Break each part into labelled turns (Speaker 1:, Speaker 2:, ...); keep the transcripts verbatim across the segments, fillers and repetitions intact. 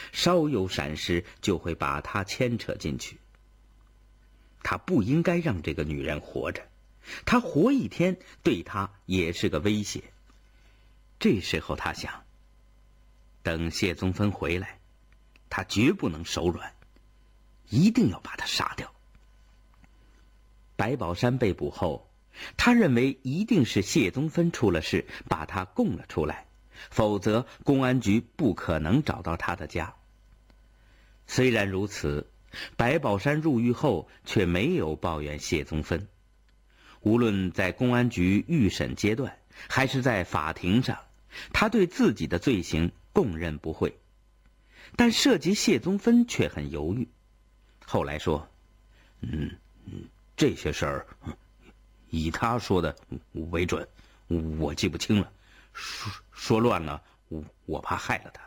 Speaker 1: 稍有闪失就会把他牵扯进去。他不应该让这个女人活着，他活一天对他也是个威胁。这时候他想，等谢宗芬回来，他绝不能手软，一定要把他杀掉。白宝山被捕后，他认为一定是谢宗芬出了事，把他供了出来，否则公安局不可能找到他的家。虽然如此，白宝山入狱后却没有抱怨谢宗芬。无论在公安局预审阶段，还是在法庭上，他对自己的罪行供认不讳。但涉及谢宗芬却很犹豫。后来说，嗯，这些事儿以他说的为准，我记不清了，说说乱了，我我怕害了他。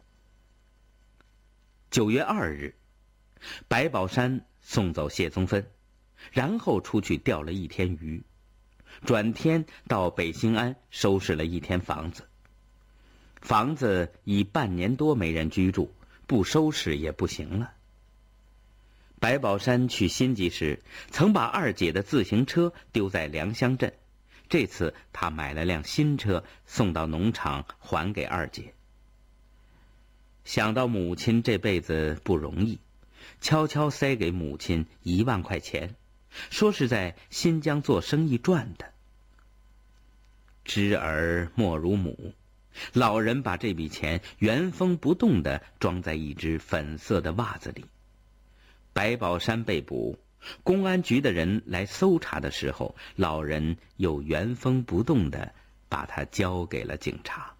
Speaker 1: 九月二日，白宝山送走谢宗芬，然后出去钓了一天鱼，转天到北兴安收拾了一天房子。房子已半年多没人居住，不收拾也不行了。白宝山去新集时，曾把二姐的自行车丢在良乡镇，这次他买了辆新车送到农场还给二姐。想到母亲这辈子不容易，悄悄塞给母亲一万块钱，说是在新疆做生意赚的。知儿莫如母，老人把这笔钱原封不动地装在一只粉色的袜子里。白宝山被捕，公安局的人来搜查的时候，老人又原封不动地把他交给了警察。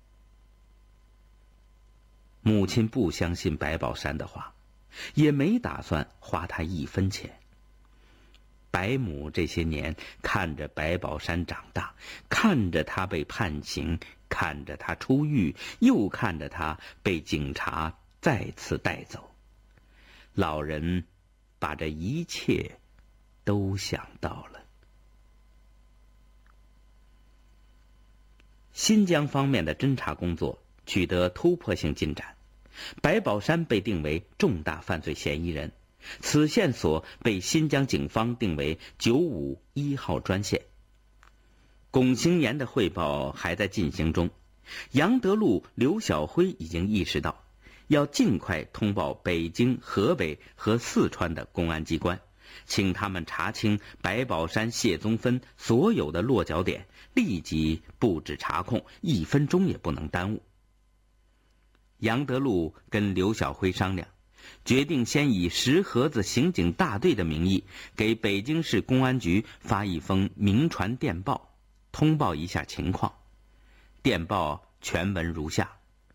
Speaker 1: 母亲不相信白宝山的话，也没打算花他一分钱。白母这些年看着白宝山长大，看着他被判刑，看着他出狱，又看着他被警察再次带走，老人把这一切都想到了。新疆方面的侦查工作取得突破性进展，白宝山被定为重大犯罪嫌疑人，此线索被新疆警方定为九五一号专线。龚兴言的汇报还在进行中，杨德禄、刘晓辉已经意识到要尽快通报北京、河北和四川的公安机关，请他们查清白宝山、谢宗芬所有的落脚点，立即布置查控，一分钟也不能耽误。杨德禄跟刘晓辉商量，决定先以石河子刑警大队的名义给北京市公安局发一封明传电报，通报一下情况。电报全文如下：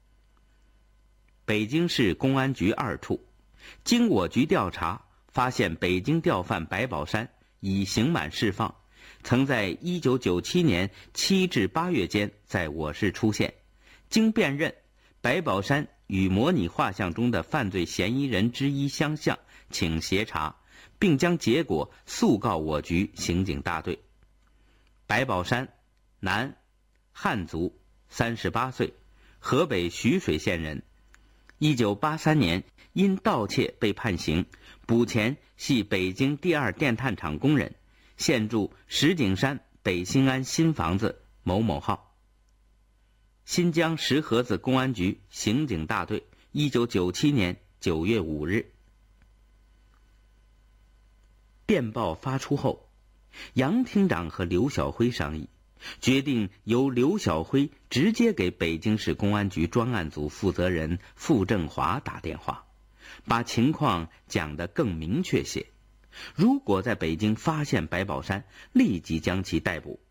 Speaker 1: 北京市公安局二处，经我局调查，发现北京调犯白宝山已刑满释放，曾在一九九七年七至八月间在我市出现。经辨认，白宝山与模拟画像中的犯罪嫌疑人之一相像，请协查，并将结果速告我局刑警大队。白宝山，男，汉族，三十八岁，河北徐水县人。一九八三年因盗窃被判刑，捕前系北京第二电炭厂工人，现住石景山北兴安新房子某某号。新疆石河子公安局刑警大队，一九九七年九月五日。电报发出后，杨厅长和刘晓辉商议，决定由刘晓辉直接给北京市公安局专案组负责人傅政华打电话，把情况讲得更明确些。如果在北京发现白宝山，立即将其逮捕。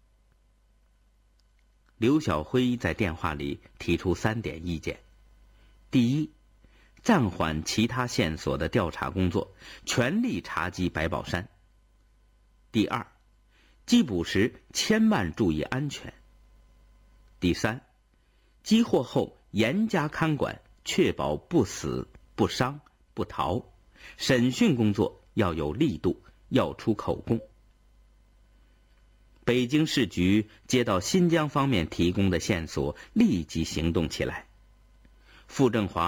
Speaker 1: 刘晓辉在电话里提出三点意见：第一，暂缓其他线索的调查工作，全力查缉白宝山；第二，缉捕时千万注意安全；第三，缉获后严加看管，确保不死、不伤、不逃。审讯工作要有力度，要出口供。北京市局接到新疆方面提供的线索，立即行动起来。傅政华